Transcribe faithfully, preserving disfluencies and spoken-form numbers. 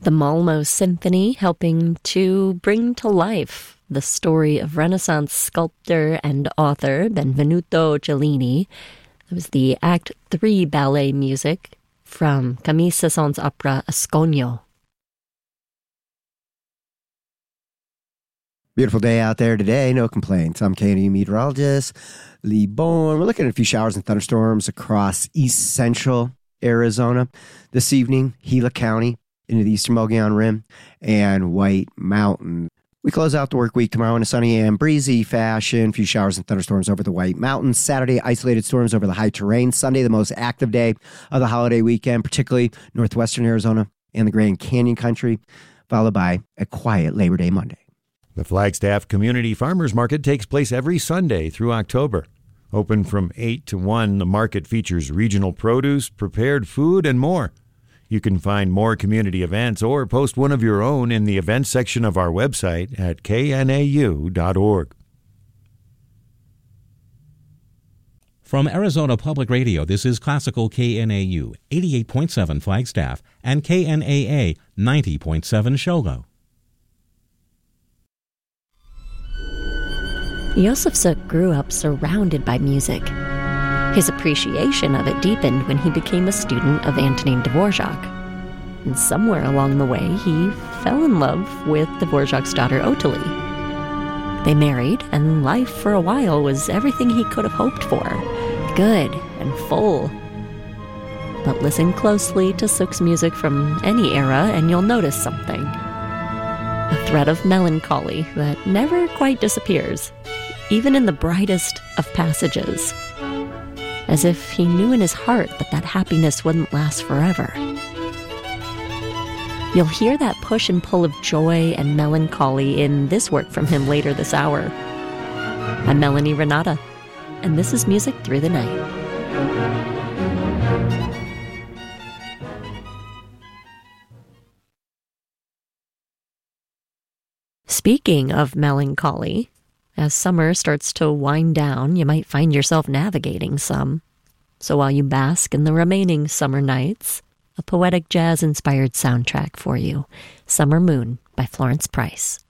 The Malmo Symphony helping to bring to life the story of Renaissance sculptor and author Benvenuto Cellini. It was the Act three ballet music from Camille Saint-Saëns's opera Asconio. Beautiful day out there today, no complaints. I'm K N A U meteorologist Lee Bowen. We're looking at a few showers and thunderstorms across east central Arizona this evening, Gila County, into the eastern Mogollon Rim, and White Mountain. We close out the work week tomorrow in a sunny and breezy fashion. A few showers and thunderstorms over the White Mountains. Saturday, isolated storms over the high terrain. Sunday, the most active day of the holiday weekend, particularly northwestern Arizona and the Grand Canyon country, followed by a quiet Labor Day Monday. The Flagstaff Community Farmers Market takes place every Sunday through October. Open from eight to one, the market features regional produce, prepared food, and more. You can find more community events or post one of your own in the events section of our website at K N A U dot org. From Arizona Public Radio, this is Classical K N A U, eighty-eight point seven Flagstaff, and K N A A, ninety point seven Shogo. Józefsson grew up surrounded by music. His appreciation of it deepened when he became a student of Antonin Dvorak. And somewhere along the way, he fell in love with Dvorak's daughter Ottilie. They married, and life for a while was everything he could have hoped for, good and full. But listen closely to Suk's music from any era, and you'll notice something. A thread of melancholy that never quite disappears, even in the brightest of passages. As if he knew in his heart that that happiness wouldn't last forever. You'll hear that push and pull of joy and melancholy in this work from him later this hour. I'm Melanie Renata, and this is Music Through the Night. Speaking of melancholy, as summer starts to wind down, you might find yourself navigating some. So while you bask in the remaining summer nights, a poetic jazz-inspired soundtrack for you, Summer Moon by Florence Price.